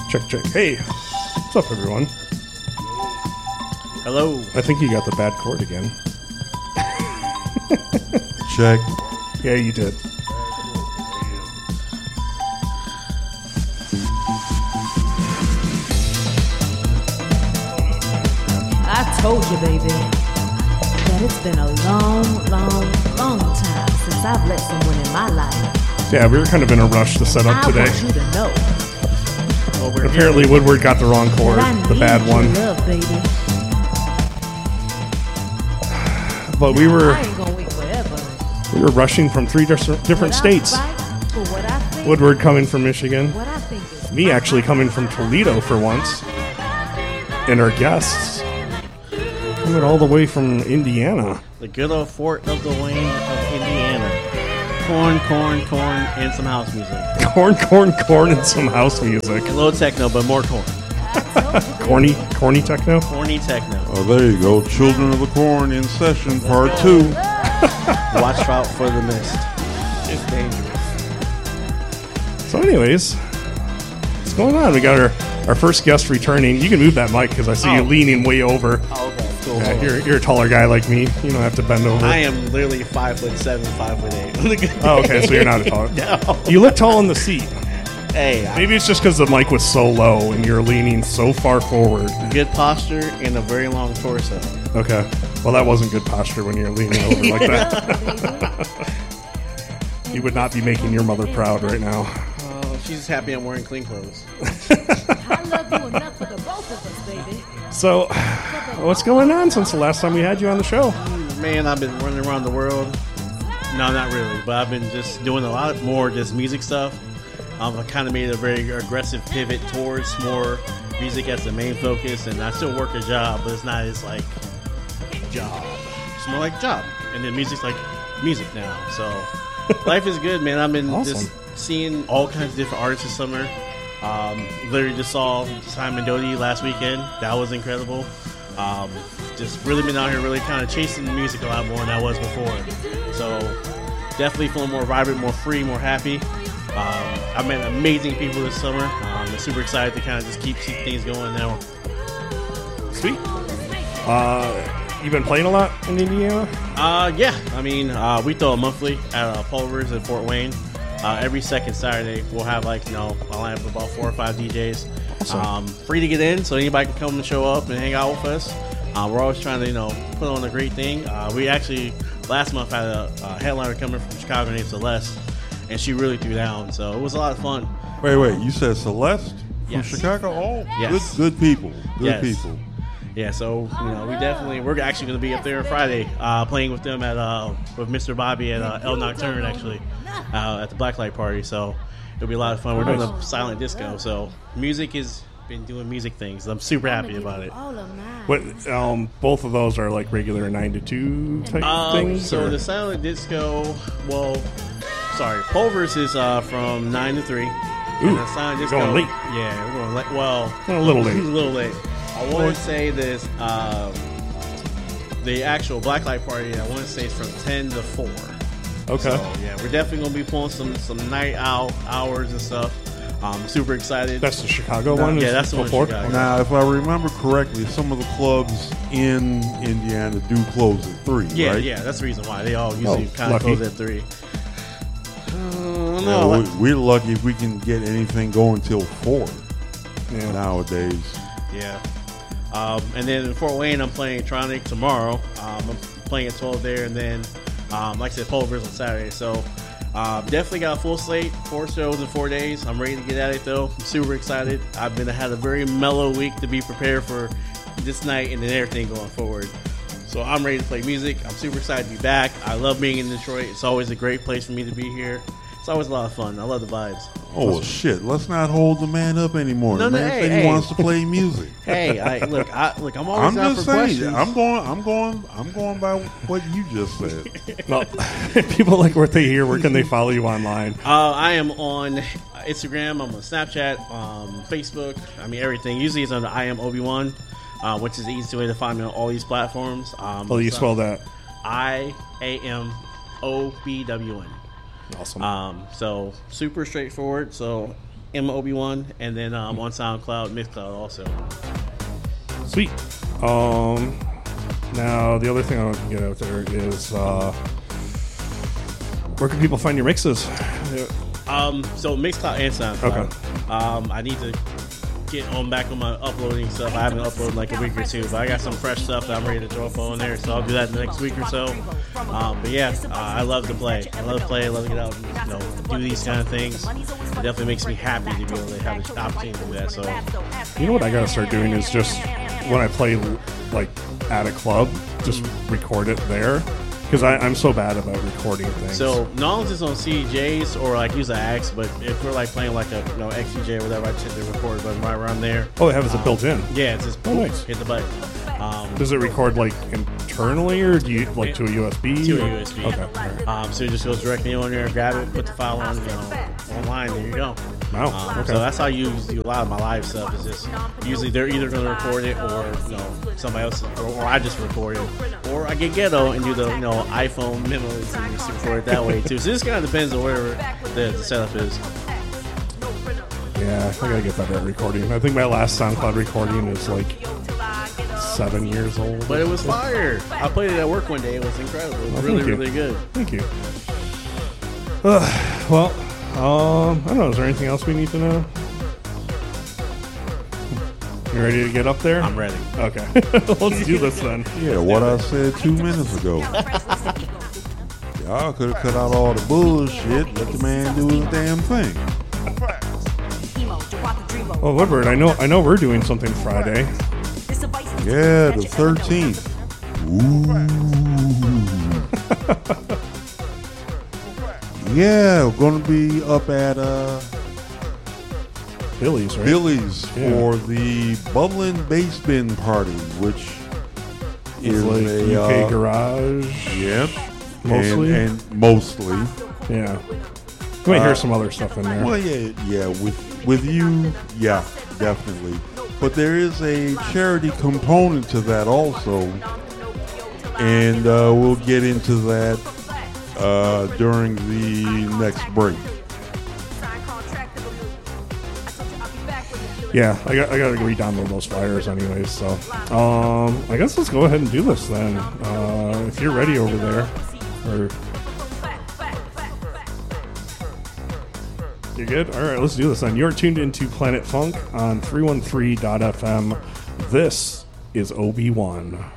Check. Hey, what's up, everyone? Hello. I think you got the bad chord again. Check. Yeah, you did. I told you, baby, that it's been a long time since I've let someone in my life. Yeah, we were kind of in a rush to set up I today. want you to know Well, we're Apparently, Woodward got the wrong chord, that I the need bad your one. love, baby. But I ain't gonna wait forever. we were rushing from three different But I states. fight for what I think, Woodward coming from Michigan, what I think is me actually coming from Toledo for once, and our guests coming all the way from Indiana. the good old Fort of the Wayne of Indiana. Corn, and some house music. Corn, and some house music. A little techno, but more corn. Corny techno. Corny techno. Oh, there you go. Children of the Corn in session, part 2. Watch out for the mist. It's dangerous. So, anyways, what's going on? We got our first guest returning. You can move that mic because I see you leaning way over. Oh, okay. Cool. Yeah, you're a taller guy like me. You don't have to bend over. I am literally 5'7", 5'8". Oh, okay, so you're not a taller. No. You look tall in the seat. Hey, Maybe it's just because the mic was so low and you're leaning so far forward. good posture and a very long torso. Okay. Well, that wasn't good posture when you're leaning over like that. You would not be making your mother proud right now. Oh, she's just happy I'm wearing clean clothes. I love you enough for the both of us, baby. So, what's going on since the last time we had you on the show? Man, I've been running around the world. No, not really, but I've been just doing a lot more just music stuff. I kind of made a very aggressive pivot towards more music as the main focus, and I still work a job, but it's not as like job. It's more like job, and then music's like music now. So life is good, man. I've been just seeing all kinds of different artists this summer. Literally just saw Simon Doty last weekend. That was incredible. Just really been out here really kind of chasing the music a lot more than I was before. So definitely feeling more vibrant, more free, more happy. I've met amazing people this summer. I'm super excited to kind of just keep things going now. Sweet. You been playing a lot in Indiana? Yeah. I mean, we throw a monthly at Pulvers in Fort Wayne. Every second Saturday, we'll have I line up about 4 or 5 DJs. Awesome. Free to get in, so anybody can come and show up and hang out with us. We're always trying to, put on a great thing. We actually, last month, had a headliner coming from Chicago named Celeste, and she really threw down, so it was a lot of fun. Wait. You said Celeste from Yes. Chicago? Oh, Yes. good people. Good Yes. people. Yeah, so we're actually going to be up there Friday, playing with them at with Mr. Bobby at El Nocturne actually at the Blacklight party. So it'll be a lot of fun. We're doing a silent disco, so music has been doing music things. I'm super happy about it. All of mine. What? Both of those are like regular 9 to 2 type things. So or? the silent disco, Pulvers is from 9 to 3. Ooh, And the silent disco, going late. Yeah, we're going late. Well, A little late. a little late. I want to say this. The actual Blacklight party, I want to say it's from 10 to 4. Okay. So, yeah, we're definitely going to be pulling some night out hours and stuff. Super excited. That's the Chicago one? Yeah, is that's the one in before? Chicago. Now, if I remember correctly, some of the clubs in Indiana do close at 3, Yeah, right? yeah, that's the reason why. They all usually kind of lucky. close at 3. Yeah, No, we're lucky if we can get anything going till 4 Yeah. nowadays. yeah. And then in Fort Wayne, I'm playing Tronic tomorrow. I'm playing at 12 there, and then, like I said, Pulvers on Saturday. So definitely got a full slate, 4 shows in 4 days. I'm ready to get at it, though. I'm super excited. Had a very mellow week to be prepared for this night and then everything going forward. So I'm ready to play music. I'm super excited to be back. I love being in Detroit. It's always a great place for me to be here. It's always a lot of fun. I love the vibes. Oh, well, shit. Let's not hold the man up anymore. No, the no, man hey, said hey. he wants to play music. Hey, I'm always I'm down just for saying. questions. I'm going by what you just said. Well, people like what they hear. Where can they follow you online? I am on Instagram. I'm on Snapchat, Facebook. I mean, everything. Usually it's under I am Obi-Wan, which is the easiest way to find me on all these platforms. Oh, you spell that. IAMOBWN. Awesome. So super straightforward. So MOB1, and then on SoundCloud, Mixcloud also. Sweet. Now the other thing I want to get out there is where can people find your mixes? So Mixcloud and SoundCloud. Okay. I need to get back on my uploading stuff. I haven't uploaded in like a week or two, but I got some fresh stuff that I'm ready to throw up on there, so I'll do that in the next week or so. But yeah, I love to play. I love to play. I love to get out and do these kind of things. It definitely makes me happy to be able to have the opportunity to do that. So you know what I gotta start doing is just when I play like at a club, just record it there. Because I'm so bad about recording things. So not only just on CDJs or like use an axe, but if we're like playing like a XDJ or whatever, I tend to record button right around there. Oh, they have it built in. Yeah, it's just nice. Hit the button. Does it record like internally, or do you like to a USB? To a USB. Okay. Right. So it just goes directly on there, grab it, put the file on online. There you go. Wow. Okay. So that's how I do a lot of my live stuff. Is just usually they're either going to record it or somebody else, or I just record it, or I get ghetto and do the iPhone memos and just record it that way too. So this kind of depends on whatever the setup is. Yeah, I gotta get better at recording. I think my last SoundCloud recording is like 7 years old. But it was fire. I played it at work one day. It was incredible. It was really good. Thank you. Well, I don't know. Is there anything else we need to know? You ready to get up there? I'm ready. Okay. Let's do this then. Yeah, what I said 2 minutes ago. Y'all could have cut out all the bullshit. Let the man do his damn thing. Well, Woodward, I know we're doing something Friday. Yeah, the 13th. Ooh. Yeah, we're going to be up at Billy's, right? Billy's for the Bubbling Bass Bin Party, which is like a UK garage. Yep. Mostly? And mostly. Yeah. You might hear some other stuff in there. Well, yeah. With you, yeah, definitely. But there is a charity component to that also, and we'll get into that during the next break. Yeah, I got to re-download those flyers anyways. So, I guess let's go ahead and do this then. If you're ready over there, or you're good. All right, let's do this then. You're tuned into Planet Funk on 313.fm. This is OB1.